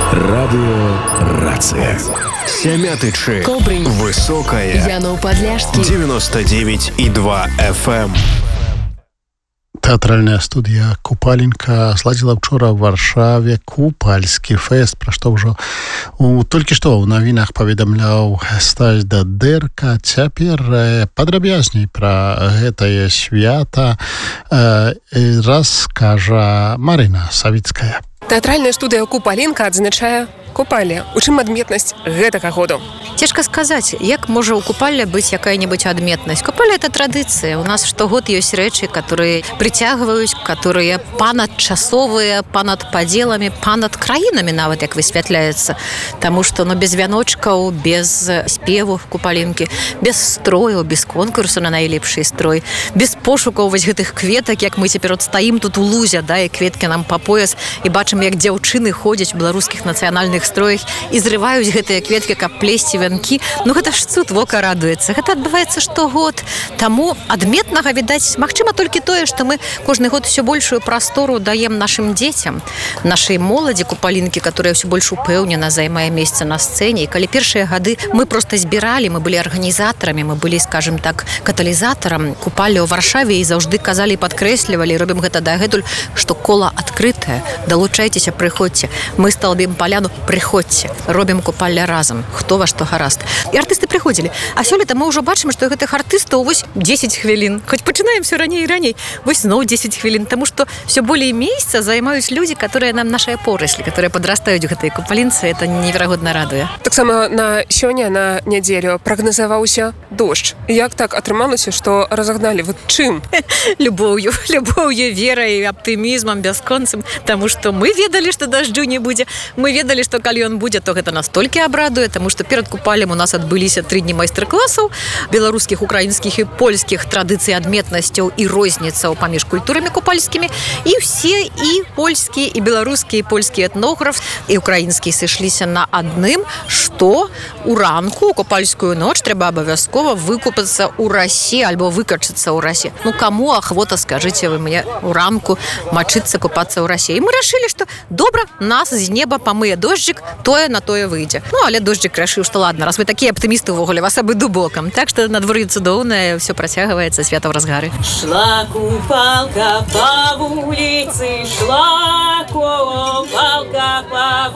Радио «Рация». Сямятычы. Кобрынь. Высокая. Яноў-Падляшскі. 99,2 FM. Тэатральная студія «Купаленька» зладзіла учора ў Варшаве купальскі фэст, пра што ўжо толькі што ў навінах паведамляў Стась Дадэрка. Цяпер падрабязней пра гэтае свята раскажа Марына Савіцкая. Тэатральная студыя «Купаленька» адзначае купалле. У чым адметнасць гэтага году? Цяжка сказаць, як можа ў купалле быць якая-небудзь адметнасць. Купалле — это традыцыя. У нас штогод ёсць рэчы, которые прыцягваюць, которые панадчасовыя, панад падзеламі, панад краінамі нават, як высвятляецца. Таму што без вяночкаў, без спеву купаленкі, без строю, без конкурсу на найлепшы строй, без пошукаў вось гэтых кветак, як мы цяпер стаім тут у лузе, да, і кветкі нам па пояс, і бачым, як дзяўчыны ходзяць у беларускіх нацыянальных строях і зрываюць гэтыя кветкі, каб плесці вянкі. Гэта ж цуд, вока радуецца. Гэта адбываецца штогод. Таму адметнага, відаць, магчыма толькі тое, што мы кожны год усё большую прастору даем нашым дзецям, нашай моладзі купалінкі, которая ўсё больш упэўнена займае месца на сцэне. І калі першыя гады мы проста збіралі, мы былі арганізатарамі, мы былі, скажем так, каталізатарам купалля ў Варшаве і заўжды казалі і падкрэслівалі, робім гэта дагэтуль, што кола адкрытае. Далучайцеся, прыходзьце. Мы сталбім паляну, прыходзьце. Робім купалля разам. Хто ва што гаразд. І артысты прыходзілі. А сёлета мы ўжо бачым, што гэтых артыстаў вось 10 хвілін. Хоць пачынаем всё раней і раней. Вось зноў 10 хвілін. Таму што всё болей месяца займаюць людзі, которые нам нашыя пораслі, которые падрастаюць у гэтай купалінцы. Это неверагодна радуе. Таксама на сёння, на нядзелю, прагназаваўся дождж. Як так атрымалася, што разагналі? Вот чым? Любоўю, верай, аптымізмам, бясконцым. Таму што мы ведалі, што дажджу не будзе. Мы ведалі, што калі ён будзе, то гэта нас толькі абрадуе, таму што перад купалем у нас адбыліся 3 дні майстар-класаў беларускіх, украінскіх і польскіх традыцый, адметнасцяў і розніцаў паміж культурамі купальскімі. І ўсе і польскія, і беларускія, і польскі этнограф, і украінскі сышліся на адным, што у ранку, у купальскую ноч трэба абавязкова выкупацца ў расе альбо выкачацца ў расе. Каму ахвота, скажыце вы мне, у ранку мачыцца, купацца ў расе. І мы рашылі, што добра, нас з неба памые дожджик, тое на тое выйдзе. Але дожджик рашыў, што ладно, раз вы такія аптымісты ўвогуле, вас абыду бокам. Так што надвор'е цудоўнае, ўсё працягваецца, свята ў разгары. Шла купалка па вуліцы, шла купалка па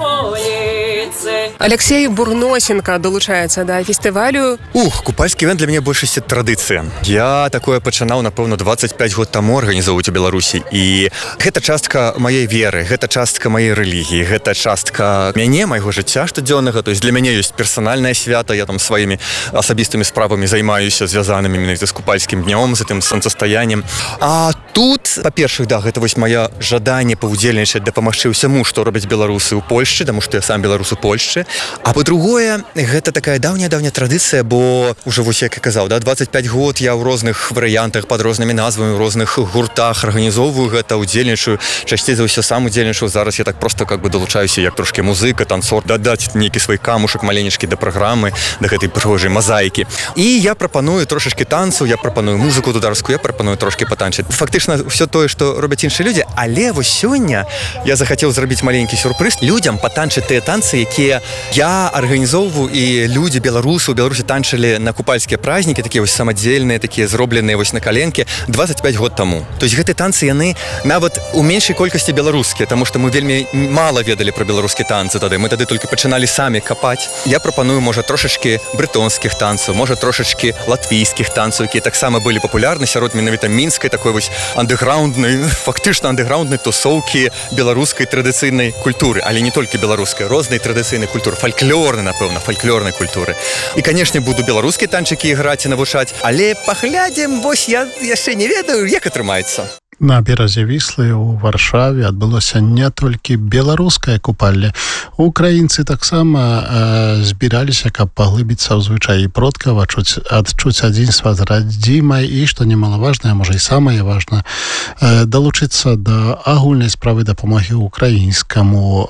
вуліцы. Алексей Бурносенко долучаецца да фестывалю. Купальскі івент для мяне большасці традыцыя. Я такое пачынаў, напэўна, 25 год таму арганізоўваць у Беларусі. І гэта частка маёй веры, гэта частка маёй рэлігіі, гэта частка мяне, майго жыцця штодзённага. То есть для мяне ёсць персанальнае свята, я там сваімі асабістымі справамі займаюся, звязанымі менавіта з купальскім днём, з гэтым сонцастаяннем. А тут, па-першых, да, гэта вось маё жаданне паўдзельнічаць, дапамагчы ўсяму, што робяць беларусы ў Польшчы, таму што я сам беларус у Польшчы. А па-другое, гэта такая даўняя традыцыя, бо ўжо вось як я казаў, да, 25 год я ў розных варыянтах, пад рознымі назвамі, ў розных гуртах арганізоўваю гэта, удзельнічаю. Часцей за ўсё сам удзельнічаю. Зараз я так просто долучаюся як трошки музыка, танцор, дадаць нейкі свой камушак маленечкі да праграмы, да гэтай прыгожай мазаікі. І я прапаную трошачкі танцу, я прапаную музыку дударскую, я прапаную трошки патанчыць. Фактычна ўсё тое, што робяць іншыя людзі, але вось сёння я захацеў зрабіць маленькі сюрпрыз людзям, патанчыць тыя танцы, якія я арганізоўваю, і людзі беларусы ў Беларусі танчылі на купальскія празднікі, такія вось самадзельныя, такія зробленыя вось на каленкі 25 год таму. То есть гэтыя танцы, яны нават у меншай колькасці беларускія, таму што мы вельмі мала ведалі пра беларускія танцы тады. Мы тады толькі пачыналі самі капаць. Я прапаную, можа, трошачкі брэтонскіх танцаў, можа, трошачкі латвійскіх танцаў, якія таксама былі папулярны сярод менавіта мінскай такой вось андэграунднай, фактычна андэграунднай тусоўкі беларускай традыцыйнай культуры, але не толькі беларускай, рознай традыцыйнай культуры, фальклорнай, напэўна, фальклорнай культуры. І, канешне, буду беларускія танчыкі іграць і навучаць, але паглядзім, вось я яшчэ не ведаю, як атрымаецца. На беразе Віслы ў Варшаве адбылося не толькі беларускае купалле. Украінцы таксама збіраліся, каб паглыбіцца ў звычаі продкаў, адчуць адзінства з радзімай і, што немалаважнае, можа і самае важнае, далучыцца да агульнай справы дапамогі ўкраінскаму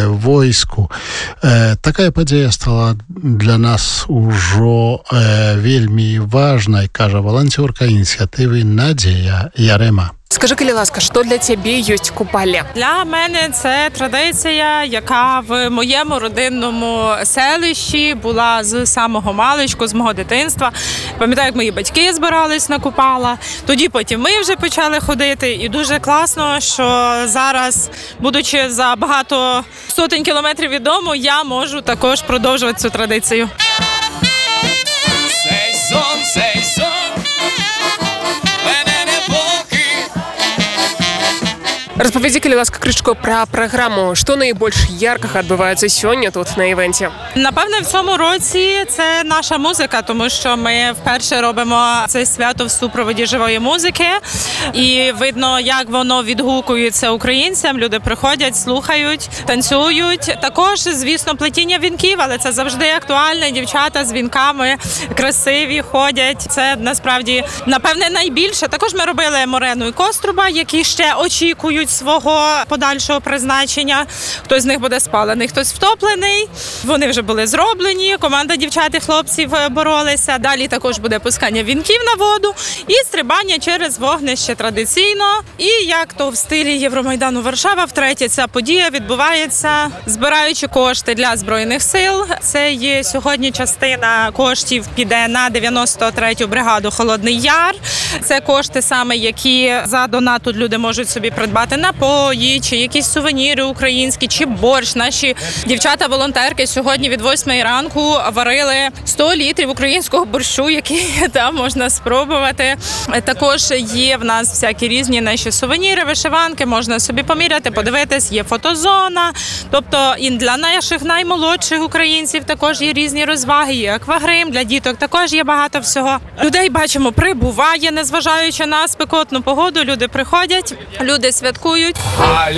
войску. Такая падзея стала для нас ужо вельмі важнай, кажа валанцёрка ініцыятывы Надзея Ярема. Скажи, калі ласка, що для тебе ёсць купалля? Для мене це традиція, яка в моєму родинному селищі була з самого маличку, з мого дитинства. Пам'ятаю, як мої батьки збирались на Купала. Тоді потім ми вже почали ходити. І дуже класно, що зараз, будучи за багато сотень кілометрів від дому, я можу також продовжувати цю традицію. Распавядзі, калі ласка, крышку пра праграму. Што найбольш яркага адбываецца сёння тут на івенті? Напевне, в цьому році це наша музика, тому що ми вперше робимо це свято в супроводі живої музики. І видно, як воно відгукується українцям. Люди приходять, слухають, танцюють. Також, звісно, плетіння вінків, але це завжди актуально. Дівчата з вінками красиві ходять. Це, насправді, напевне, найбільше. Також ми робили Морену і Коструба, які ще очікують свого подальшого призначення. Хтось з них буде спалений, хтось втоплений. Вони вже були зроблені. Команда дівчат і хлопців боролися. Далі також буде пускання вінків на воду і стрибання через вогнище традиційно. І як то в стилі Євромайдану Варшава, втретє ця подія відбувається, збираючи кошти для Збройних сил. Це є сьогодні частина коштів піде на 93-ю бригаду Холодний Яр. Це кошти саме, які за донат тут люди можуть собі придбати напої, чи якісь сувеніри українські, чи борщ. Наші дівчата-волонтерки сьогодні від 8 ранку варили 100 літрів українського борщу, який там можна спробувати. Також є в нас всякі різні наші сувеніри, вишиванки, можна собі поміряти, подивитись, є фотозона. Тобто і для наших наймолодших українців також є різні розваги, є аквагрим, для діток також є багато всього. Людей, бачимо, прибуває, незважаючи на спекотну погоду, люди приходять, люди святкують.